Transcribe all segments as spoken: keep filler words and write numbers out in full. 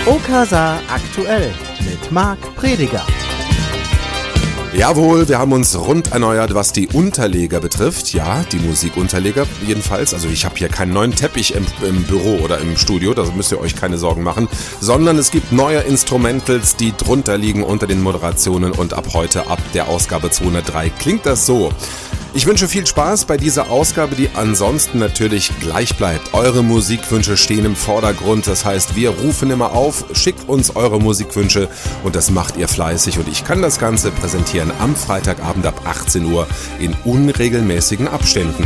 Okasa aktuell mit Marc Prediger. Jawohl, wir haben uns rund erneuert, was die Unterleger betrifft. Ja, die Musikunterleger jedenfalls. Also ich habe hier keinen neuen Teppich im, im Büro oder im Studio, da müsst ihr euch keine Sorgen machen. Sondern es gibt neue Instrumentals, die drunter liegen unter den Moderationen. Und ab heute, ab der Ausgabe zweihundertdrei, klingt das so. Ich wünsche viel Spaß bei dieser Ausgabe, die ansonsten natürlich gleich bleibt. Eure Musikwünsche stehen im Vordergrund. Das heißt, wir rufen immer auf, schickt uns eure Musikwünsche und das macht ihr fleißig. Und ich kann das Ganze präsentieren am Freitagabend ab achtzehn Uhr in unregelmäßigen Abständen.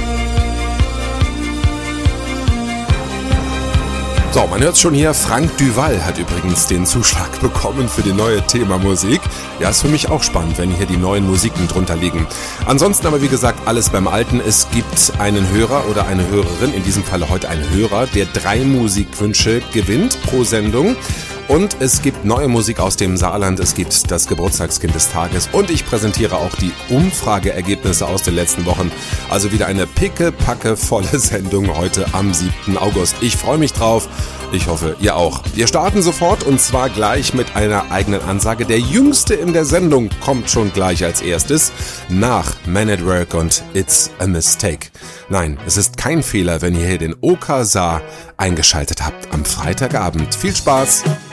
So, man hört schon hier, Frank Duval hat übrigens den Zuschlag bekommen für die neue Thema Musik. Ja, ist für mich auch spannend, wenn hier die neuen Musiken drunter liegen. Ansonsten aber wie gesagt, alles beim Alten. Es gibt einen Hörer oder eine Hörerin, in diesem Falle heute ein Hörer, der drei Musikwünsche gewinnt pro Sendung. Und es gibt neue Musik aus dem Saarland, es gibt das Geburtstagskind des Tages und ich präsentiere auch die Umfrageergebnisse aus den letzten Wochen. Also wieder eine picke-packe volle Sendung heute am siebten August. Ich freue mich drauf, ich hoffe, ihr auch. Wir starten sofort und zwar gleich mit einer eigenen Ansage. Der Jüngste in der Sendung kommt schon gleich als erstes nach Man at Work und It's a Mistake. Nein, es ist kein Fehler, wenn ihr hier den Okasa eingeschaltet habt am Freitagabend. Viel Spaß!